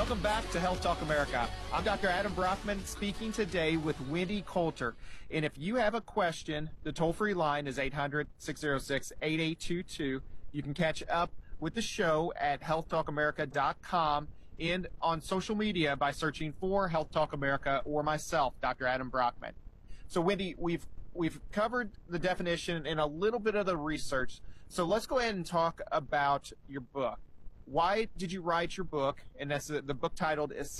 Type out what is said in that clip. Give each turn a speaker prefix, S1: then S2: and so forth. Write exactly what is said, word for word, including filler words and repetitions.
S1: Welcome back to Health Talk America. I'm Doctor Adam Brockman speaking today with Wendy Coulter. And if you have a question, the toll-free line is eight hundred, six oh six, eight eight two two. You can catch up with the show at health talk america dot com and on social media by searching for Health Talk America or myself, Doctor Adam Brockman. So, Wendy, we've we've covered the definition and a little bit of the research. So let's go ahead and talk about your book. Why did you write your book? And that's the, the book titled is